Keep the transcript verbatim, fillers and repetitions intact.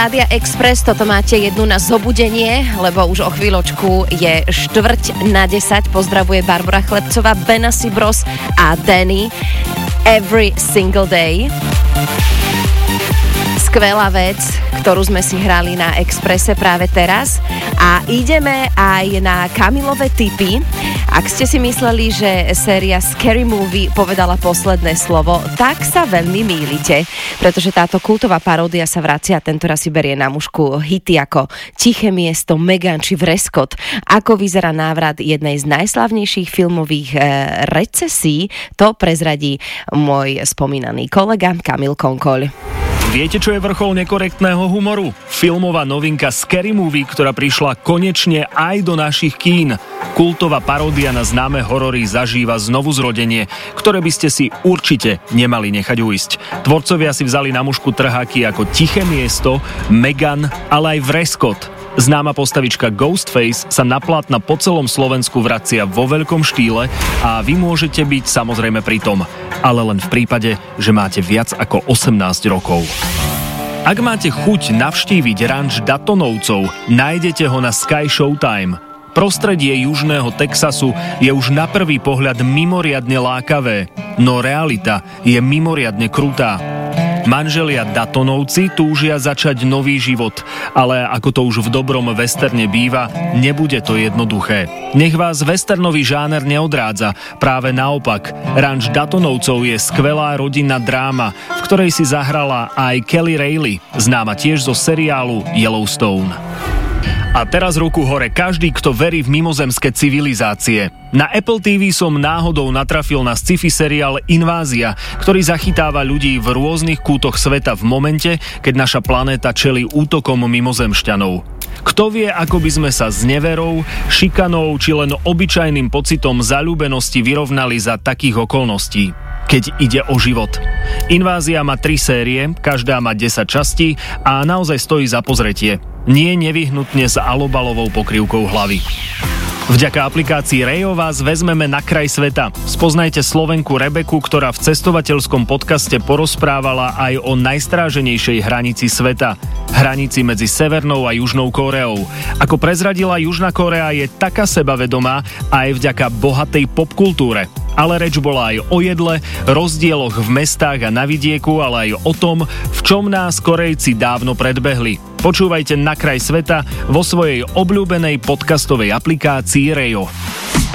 Rádia Express, toto máte jednu na zobudenie, lebo už o chvíľočku je štvrť na desať. Pozdravuje Barbara Chlebcová, Benassi Bros a Danny. Every single day. Skvelá vec, ktorú sme si hrali na Expresse práve teraz. A ideme aj na Kamilové tipy. Ak ste si mysleli, že séria Scary Movie povedala posledné slovo, tak sa veľmi mýlite, pretože táto kultová paródia sa vracia a tentoraz si berie na mužku hity ako Tiché miesto, Megan či Vreskot. Ako vyzerá návrat jednej z najslavnejších filmových e, recesí, to prezradí môj spomínaný kolega Kamil Konkoľ. Viete, čo je vrchol nekorektného humoru? Filmová novinka Scary Movie, ktorá prišla konečne aj do našich kín. Kultová paródia na známe horory zažíva znovu zrodenie, ktoré by ste si určite nemali nechať uísť. Tvorcovia si vzali na mužku trháky ako Tiché miesto, Megan, ale aj Vreskot. Známa postavička Ghostface sa na plátna po celom Slovensku vracia vo veľkom štýle a vy môžete byť samozrejme pri tom, ale len v prípade, že máte viac ako osemnásť rokov. Ak máte chuť navštíviť ranč Datonovcov, nájdete ho na Sky Showtime. Prostredie južného Texasu je už na prvý pohľad mimoriadne lákavé, no realita je mimoriadne krutá. Manželia Datonovci túžia začať nový život, ale ako to už v dobrom westerne býva, nebude to jednoduché. Nech vás westernový žáner neodrádza, práve naopak. Ranč Datonovcov je skvelá rodinná dráma, v ktorej si zahrala aj Kelly Reilly, známa tiež zo seriálu Yellowstone. A teraz ruku hore každý, kto verí v mimozemské civilizácie. Na Apple tí ví som náhodou natrafil na sci-fi seriál Invázia, ktorý zachytáva ľudí v rôznych kútoch sveta v momente, keď naša planéta čelí útokom mimozemšťanov. Kto vie, ako by sme sa s neverou, šikanou či len obyčajným pocitom zaľúbenosti vyrovnali za takých okolností, keď ide o život. Invázia má tri série, každá má desať častí a naozaj stojí za pozretie. Nie nevyhnutne s alobalovou pokrývkou hlavy. Vďaka aplikácii Rejo vás vezmeme na kraj sveta. Spoznajte Slovenku Rebeku, ktorá v cestovateľskom podcaste porozprávala aj o najstráženejšej hranici sveta. Hranici medzi Severnou a Južnou Kóreou. Ako prezradila, Južná Kórea je taká sebavedomá aj vďaka bohatej popkultúre. Ale reč bola aj o jedle, rozdieloch v mestách a na vidieku, ale aj o tom, v čom nás Korejci dávno predbehli. Počúvajte Na kraj sveta vo svojej obľúbenej podcastovej aplikácii Rejo.